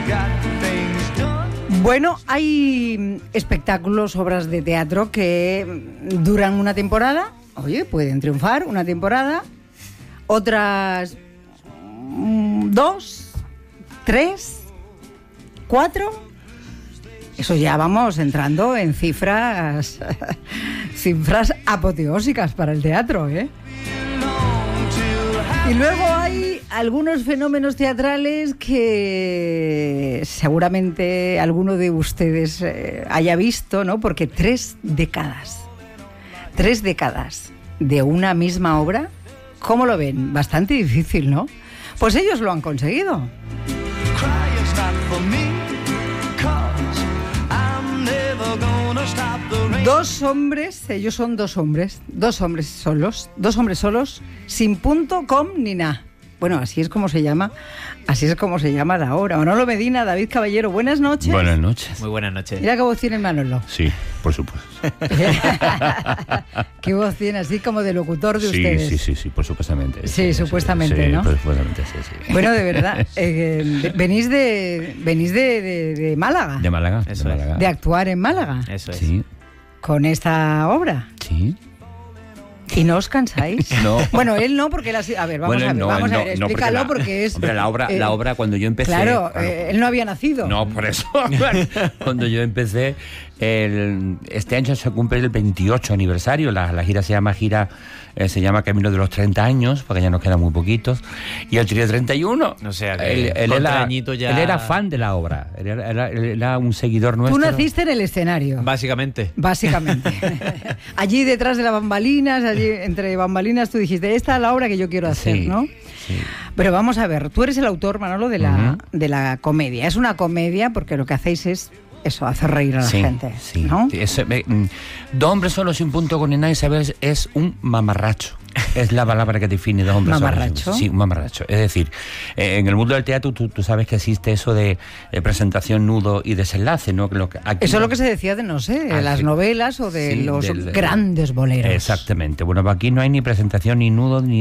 Bueno, hay espectáculos, obras de teatro que duran una temporada, oye, pueden triunfar una temporada, otras 2, 3, 4, eso ya vamos entrando en cifras apoteósicas para el teatro, ¿eh? Y luego hay algunos fenómenos teatrales que seguramente alguno de ustedes haya visto, ¿no? Porque 3 décadas de una misma obra, ¿cómo lo ven? Bastante difícil, ¿no? Pues ellos lo han conseguido. Dos hombres, ellos son dos hombres solos, sin punto, com ni nada. Bueno, así es como se llama la obra. Manolo Medina, David Caballero, buenas noches. Buenas noches. Muy buenas noches. Mira qué voz tiene Manolo. Sí, por supuesto. Qué voz tiene, así como de locutor de ustedes. Sí, por supuestamente. Sí, supuestamente, ¿no? Supuestamente, sí. Bueno, de verdad, venís de Málaga. De Málaga. Eso de Málaga. De actuar en Málaga. Eso es. Sí. Con esta obra. Sí. ¿Y no os cansáis? No. Bueno, él no, porque él ha sido... A ver, vamos a ver, explícalo porque es... Hombre, la obra cuando yo empecé... Claro, él no había nacido. No, por eso. Cuando yo empecé, este año se cumple el 28 aniversario, la gira se llama Camino de los 30 años, porque ya nos quedan muy poquitos, y él tiene 31. O sea, que él era fan de la obra, él era un seguidor nuestro. Tú naciste en el escenario. Básicamente. Allí detrás de las bambalinas, allí entre bambalinas, tú dijiste, esta es la obra que yo quiero hacer, sí, ¿no? Sí. Pero vamos a ver, tú eres el autor, Manolo, de la comedia. Es una comedia porque lo que hacéis es eso, hacer reír a la gente, ¿no? Dos hombres solos sin punto con ni nada, ¿sabes? Es un mamarracho. Es la palabra que define dos hombres ¿Mamarracho? solos. Sí, un mamarracho. Es decir, en el mundo del teatro tú sabes que existe eso de presentación, nudo y desenlace, ¿no? Eso es lo que se decía de, no sé, de las novelas o de los grandes boleros. Exactamente. Bueno, aquí no hay ni presentación, ni nudo, ni